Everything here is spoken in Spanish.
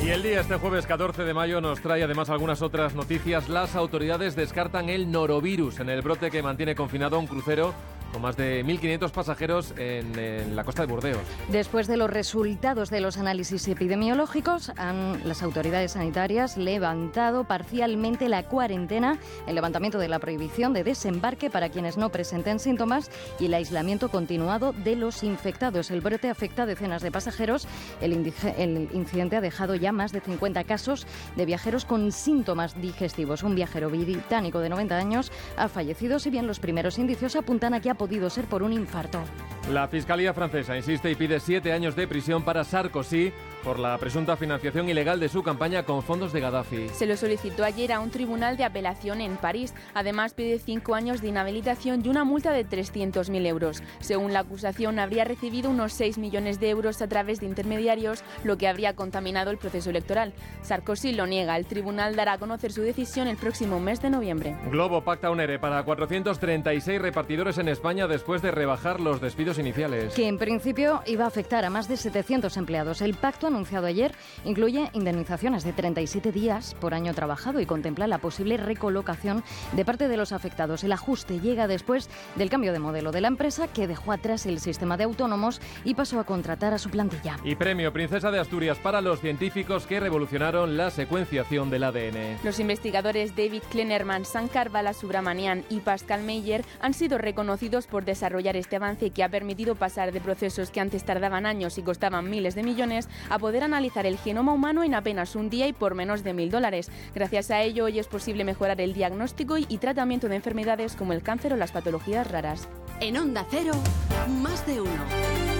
Y el día este jueves 14 de mayo nos trae además algunas otras noticias. Las autoridades descartan el norovirus en el brote que mantiene confinado a un crucero con más de 1.500 pasajeros en la costa de Burdeos. Después de los resultados de los análisis epidemiológicos, las autoridades sanitarias levantado parcialmente la cuarentena, el levantamiento de la prohibición de desembarque para quienes no presenten síntomas y el aislamiento continuado de los infectados. El brote afecta a decenas de pasajeros. El incidente ha dejado ya más de 50 casos de viajeros con síntomas digestivos. Un viajero británico de 90 años ha fallecido, si bien los primeros indicios apuntan a que ha podido ser por un infarto. La Fiscalía francesa insiste y pide 7 años de prisión para Sarkozy por la presunta financiación ilegal de su campaña con fondos de Gaddafi. Se lo solicitó ayer a un tribunal de apelación en París. Además, pide 5 años de inhabilitación y una multa de 300.000 euros. Según la acusación, habría recibido unos 6 millones de euros a través de intermediarios, lo que habría contaminado el proceso electoral. Sarkozy lo niega. El tribunal dará a conocer su decisión el próximo mes de noviembre. Globo pacta un ERE para 436 repartidores en España después de rebajar los despidos iniciales. Que en principio iba a afectar a más de 700 empleados. El pacto anunciado ayer incluye indemnizaciones de 37 días por año trabajado y contempla la posible recolocación de parte de los afectados. El ajuste llega después del cambio de modelo de la empresa, que dejó atrás el sistema de autónomos y pasó a contratar a su plantilla. Y premio Princesa de Asturias para los científicos que revolucionaron la secuenciación del ADN. Los investigadores David Kleinerman, Sankar Balasubramanian y Pascal Meyer han sido reconocidos por desarrollar este avance que ha permitido pasar de procesos que antes tardaban años y costaban miles de millones a poder analizar el genoma humano en apenas un día y por menos de $1.000. Gracias a ello, hoy es posible mejorar el diagnóstico y tratamiento de enfermedades como el cáncer o las patologías raras. En Onda Cero, más de uno.